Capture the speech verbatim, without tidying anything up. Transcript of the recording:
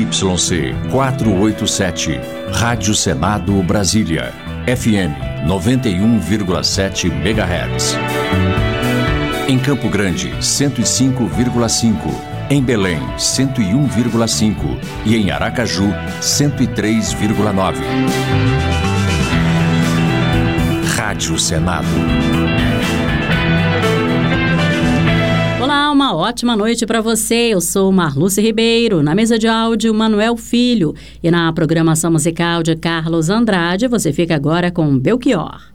Y C quatrocentos e oitenta e sete, Rádio Senado Brasília, F M noventa e um vírgula sete megahertz. Em Campo Grande, cento e cinco vírgula cinco. Em Belém, cento e um vírgula cinco. E em Aracaju, cento e três vírgula nove. Rádio Senado. Olá, uma ótima noite para você. Eu sou Marluce Ribeiro, na mesa de áudio Manuel Filho e na programação musical de Carlos Andrade. Você fica agora com Belchior.